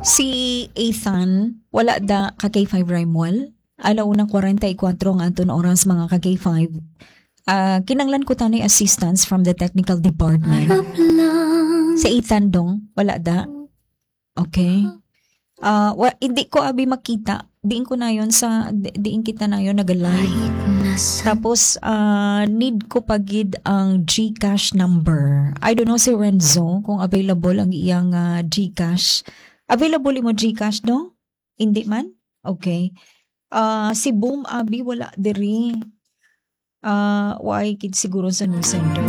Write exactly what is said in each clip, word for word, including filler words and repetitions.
Si Ethan, wala da ka K five Rimewell. Alaunang forty-four ang aton oras mga ka K five. Uh, kinanglan ko tanay assistance from the technical department. Si Ethan dong, wala da. Okay. Uh, wa, hindi ko abi makita. Diin ko na yon sa, di, diin kita na yon nag-live. Tapos, uh, need ko pagid ang GCash number. I don't know si Renzo kung available ang iyang uh, GCash. Available mo GCash, no? Hindi man? Okay. Uh, si Boom Abi, wala diri. Uh, why kid siguro sa news center.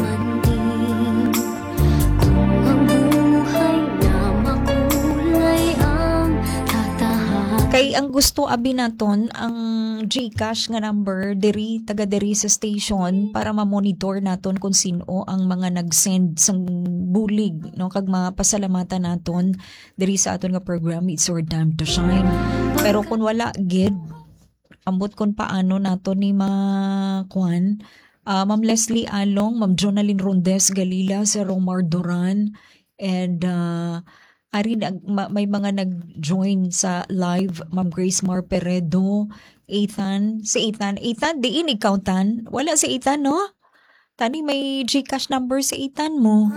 Kay ang gusto abi naton ang GCash nga number diri taga diri sa station para ma-monitor naton kung sino ang mga nag-send sang bulig no kag mapasalamatan naton diri sa aton nga program It's Your Time to Shine. Pero kung wala gid ambot kung paano naton ni ma-kuan uh, Ma'am Leslie Along, Ma'am Jonalyn Rondes Galila, si Romar Duran and uh, Ari, may mga nag-join sa live, Ma'am Grace Mar Peredo, Ethan, si Ethan. Ethan, diin ikaw tan. Wala si Ethan, no? Tani may GCash number si Ethan mo.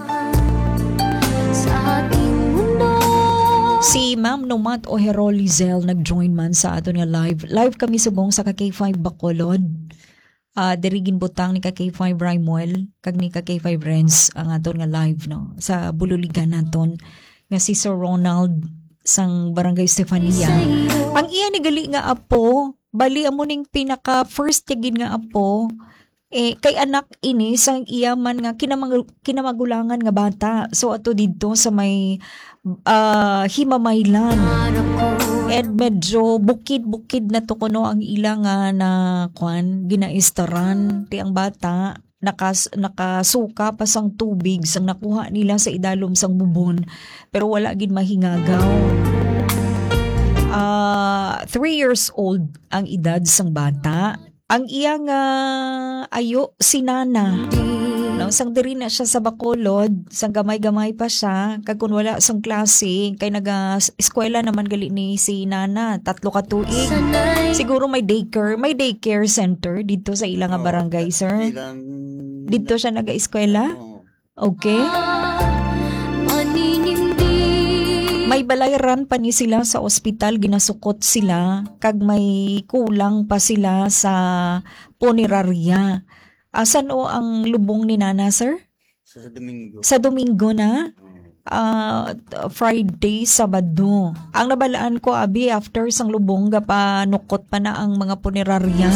Si Ma'am Nomat Ohero Lizel nag-join man sa aton nga live. Live kami subong sa K five Bacolod. Uh, dirigin butang ni K five Rimewell, kag ni K five Renz ang aton nga live, no? Sa bululigan naton. Nga si Sir Ronald sang Barangay Stefania. Ang iya ni gali nga apo, bali amo ning pinaka first yagin nga apo, eh kay anak ini sang iya man nga kinamag, kinamagulangan nga bata. So ato dito sa may uh, Himamaylan. And medyo bukid-bukid na to kuno ang ila nga na kwan ginaistaran ti ang bata. Nakas, nakasuka pa sang tubig sang nakuha nila sa idalom sang bubon pero wala gid mahingagaw. Uh, three years old ang edad sang bata. Ang iyang uh, ayo si Nana. No, sang diri na siya sa Bacolod, sang gamay-gamay pa siya, kag kun wala sang klase, kay naga-eskwela naman gali ni si Nana, tatlo ka tuig. Siguro may daycare, may daycare center dito sa ilang oh, barangay, sir. Ilang... Dito siya naga-eskwela? Okay. May balayran pa ni sila sa ospital, ginasukot sila, kag may kulang pa sila sa punerarya. Asan o ang lubong ni Nana, sir? Sa Domingo. Sa Domingo na? Uh, Friday, Sabado. Ang nabalaan ko, abi, after sang lubong, pa nukot pa na ang mga punerarya.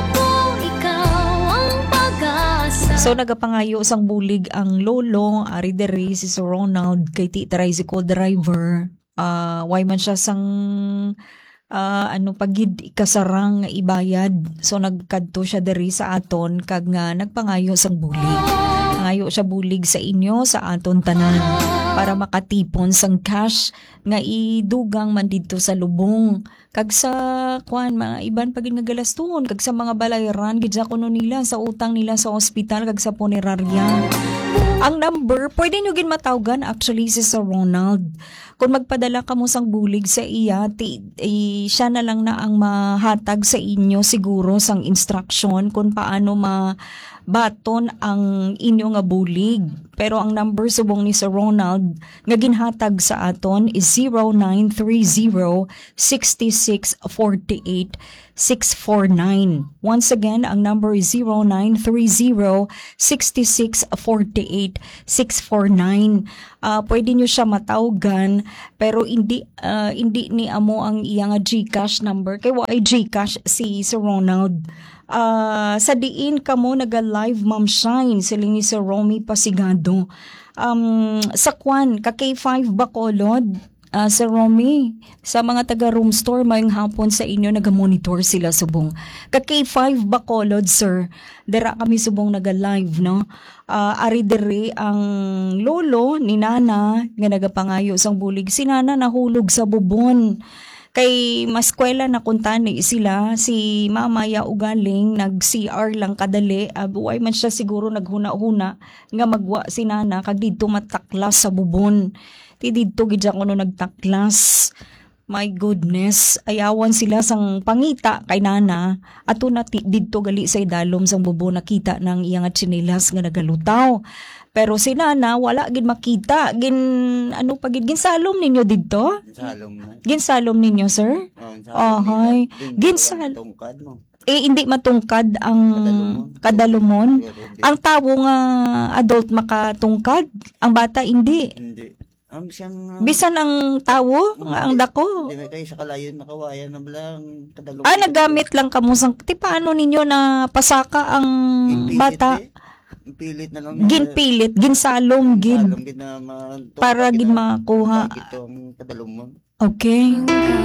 So, nagapangayo sang bulig ang lolo, ari dere, si Sir Ronald, kay ti tricycle driver. Uh, why man siya sang... Uh, ano pagid ikasarang ibayad. So nagkadto siya diri sa aton kag nga nagpangayo sang bulig. Ngayo siya bulig sa inyo sa aton tanan para makatipon sang cash nga idugang man didto sa lubong. Kag sa kuan mga iban pagid nga galaston kag sa mga balayran gid sa kuno nila sa utang nila sa ospital kag sa punerarya. Ang number, pwede nyo gin matawgan actually si Sir Ronald. Kung magpadala ka mo sang bulig sa iya, ti, eh, siya na lang na ang mahatag sa inyo siguro sang instruction kung paano mabaton ang inyo nga bulig. Pero ang number subong ni Sir Ronald nga ginhatag sa aton is zero nine three zero, six six four eight, six four nine. Once again, ang number is zero nine three zero, six six four eight, six four nine. Uh, pwede nyo siya matawgan pero hindi uh, hindi ni amo ang iyang GCash number kay why GCash si Sir Ronald. Uh, sa diin kamo naga-live Ma'am Shine siling ni Sir Romy Pasigado. Um, sa kwan ka K five Bacolod. Uh, Sir Romy, sa mga taga-room store, mayong hapon sa inyo, naga-monitor sila subong. Ka K five Bacolod, sir, dira kami subong naga-live, no? Uh, ari diri ang lolo ni Nana, nga nagapangayo sang bulig. Si Nana nahulog sa bubon. Kay maskwela na kuntani sila, si mamaya ugaling, nag-C R lang kadali, uh, buhay man siya siguro naghuna-huna, nga magwa si nana, kag dito mataklas sa bubon. Ti dito gid ko no nagtaklas. My goodness, ayawan sila sang pangita kay nana, ato na ti, dito gali sa idalom sang bubon nakita ng iyang tsinelas nga nagalutaw. Pero si nana, wala gid makita. Gin, ano pa gid, ginsalom ninyo dito? Ginsalom na. Ginsalom ninyo, sir? Oh, Ohay. Ginsal. Eh, hindi matungkad ang kadalumon. Ang tawo nga adult makatungkad. Ang bata, hindi. Hindi. Ang siyang... Bisan ang tawo, nga ang dako. Hindi kayo sa kalayon nakawayan na balang kadalumon. Ah, nagamit lang kamusang. Ti, paano ninyo na pasaka ang bata? Pilit na lang. Ginpilit, ginsalom, gin. Salom gid na ma- Para gid makuha. Itong kadalumon. Okay.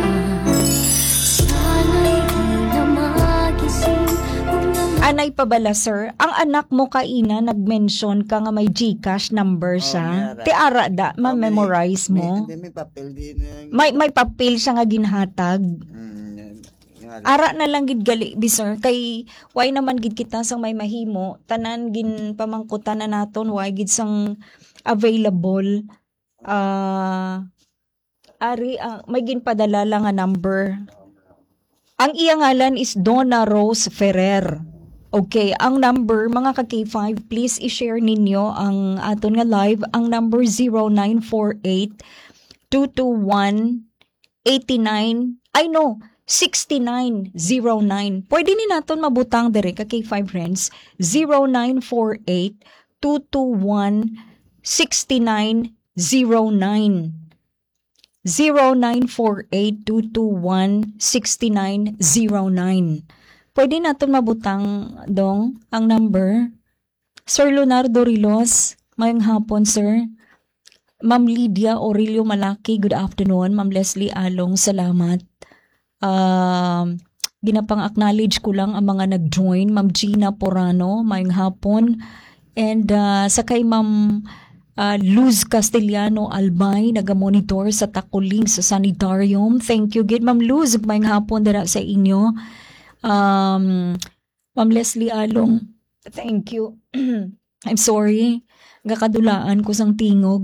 Anay pa bala, sir? Ang anak mo kaina nag-mention ka nga may GCash number siya. Oh, Ti ara da, ma-memorize mo. May, may papel din. Uh, May may papel siya nga ginhatag. mm, yan. Ara na lang gid gali bi sir kay why naman gid kita sang may mahimo tanan gin pamangkutan na naton why gid sang available ah ari ah, may ginpadala lang nga number. Ang iya ngalan is Donna Rose Ferrer. Okay, ang number mga ka K five, please i-share ninyo ang aton nga live. Ang number zero nine four eight two two one eight nine I know six nine zero nine. Pwede ni naton mabutang dire ka K five friends zero nine four eight two two one six nine zero nine. zero nine four eight two two one six nine zero nine. Pwede natin mabutang dong ang number. Sir Leonardo Rilos, mayang hapon sir. Ma'am Lydia Aurelio Malaki, good afternoon. Ma'am Leslie Along, salamat. Uh, ginapang-acknowledge ko lang ang mga nag-join. Ma'am Gina Porano, mayang hapon. And uh, sa kay Ma'am Uh, Luz Castellano Albay, naga-monitor sa Takuling sa Sanitarium. Thank you, gid Ma'am Luz. Mayang hapon dara sa inyo. Um, Ma'am Leslie Along, thank you. I'm sorry. Gakadulaan ko sang tingog.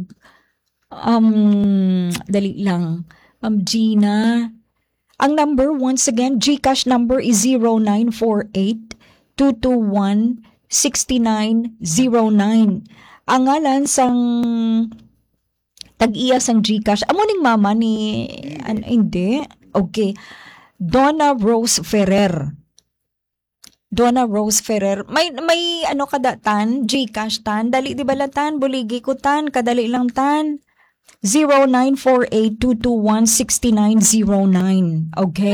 Um, dali lang. Ma'am Gina. Ang number, once again, GCash number is zero nine four eight two two one six nine zero nine. Ang ngalan sang tag-iya sang GCash. Amo ning mama ni an, hindi. Okay. Donna Rose Ferrer. Donna Rose Ferrer. May may ano kada tan, GCash tan. Dali di bala tan, buligi ko tan, kadali lang tan. zero nine four eight two two one six nine zero nine. Okay.